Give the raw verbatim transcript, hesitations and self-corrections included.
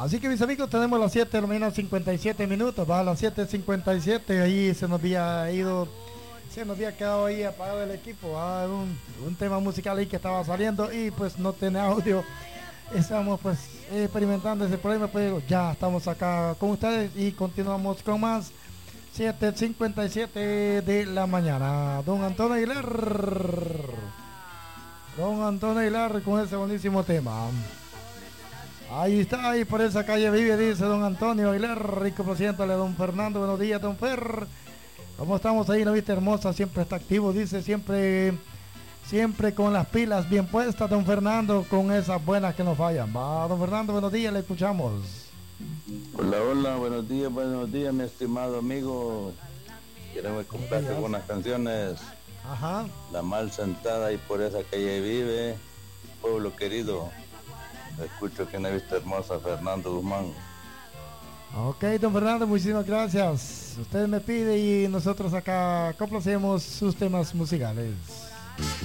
Así que mis amigos, tenemos las siete de la mañana, cincuenta y siete minutos, va a las siete cincuenta y siete, ahí se nos había ido, se nos había quedado ahí apagado el equipo, ¿va? Un, un tema musical ahí que estaba saliendo y pues no tiene audio. Estamos pues experimentando ese problema, pero ya estamos acá con ustedes y continuamos con más. Siete cincuenta y siete de la mañana. Don Antonio Aguilar. Don Antonio Aguilar con ese buenísimo tema. Ahí está, ahí por esa calle vive, dice don Antonio Aguilar. Rico, presidente, don Fernando. Buenos días, don Fer. ¿Cómo estamos ahí? La vista hermosa, siempre está activo, dice, siempre, siempre con las pilas bien puestas, don Fernando, con esas buenas que no fallan. Va, don Fernando, buenos días, le escuchamos. Hola, hola, buenos días, buenos días, mi estimado amigo. Queremos complacer algunas canciones. Ajá. La mal sentada y por esa calle vive, pueblo querido. Escucho que en la vista hermosa, Fernando Guzmán. Ok, don Fernando, muchísimas gracias. Usted me pide y nosotros acá complacemos sus temas musicales.